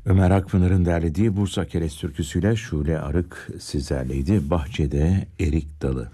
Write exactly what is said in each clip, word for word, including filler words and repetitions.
Ömer Akpınar'ın derlediği Bursa Keres türküsüyle Şule Arık sizlerleydi. Bahçede erik dalı.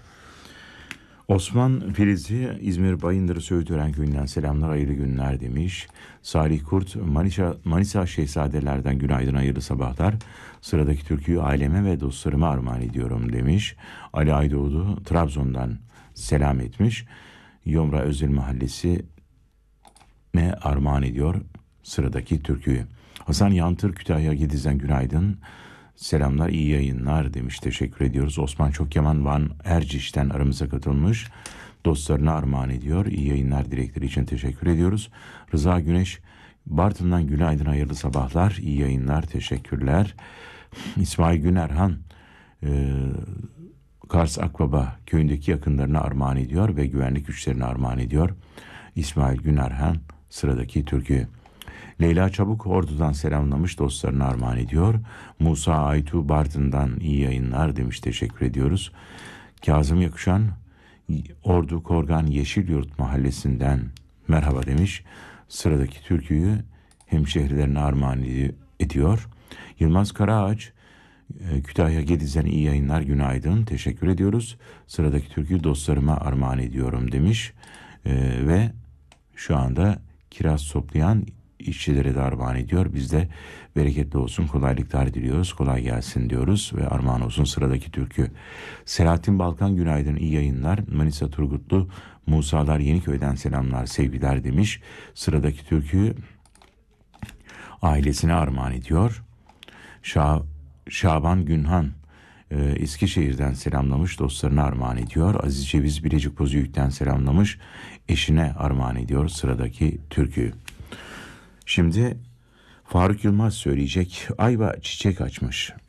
Osman Filizli İzmir Bayındır Söğütören köyünden selamlar, hayırlı günler demiş. Salih Kurt Manisa, Manisa Şehzadelerden günaydın, hayırlı sabahlar. Sıradaki türküyü aileme ve dostlarıma armağan ediyorum demiş. Ali Aydoğdu Trabzon'dan selam etmiş. Yomra Özel Mahallesi ne armağan ediyor sıradaki türküyü. Hasan Yantır Kütahya Gediz'den günaydın. Selamlar, iyi yayınlar demiş. Teşekkür ediyoruz. Osman Çokyaman Van Erciş'ten aramıza katılmış. Dostlarına armağan ediyor. İyi yayınlar dilekleri için teşekkür ediyoruz. Rıza Güneş Bartın'dan günaydın, hayırlı sabahlar. İyi yayınlar, teşekkürler. İsmail Günerhan e, Kars Akbaba köyündeki yakınlarına armağan ediyor ve güvenlik güçlerine armağan ediyor. İsmail Günerhan sıradaki türkü. Leyla Çabuk Ordu'dan selamlamış, dostlarına armağan ediyor. Musa Aytu Bartın'dan iyi yayınlar demiş, teşekkür ediyoruz. Kazım Yakışan Ordu Korgan Yeşilyurt Mahallesi'nden merhaba demiş. Sıradaki türküyü hemşehrilerine armağan ediyor. Yılmaz Karaağaç Kütahya Gediz'den iyi yayınlar, günaydın, teşekkür ediyoruz. Sıradaki türküyü dostlarıma armağan ediyorum demiş. Ee, ve şu anda kiraz toplayan işçilere de armağan ediyor. Biz de bereketli olsun, kolaylıklar diliyoruz. Kolay gelsin diyoruz ve armağan olsun sıradaki türkü. Selahattin Balkan günaydın, iyi yayınlar. Manisa Turgutlu Musalar Yeniköy'den selamlar, sevgiler demiş. Sıradaki türküyü ailesine armağan ediyor. Şah, Şaban Günhan e, Eskişehir'den selamlamış, dostlarına armağan ediyor. Aziz Ceviz Bilecik Bozüyük'ten selamlamış, eşine armağan ediyor sıradaki türküyü. Şimdi Faruk Yılmaz söyleyecek. Ayva çiçek açmış.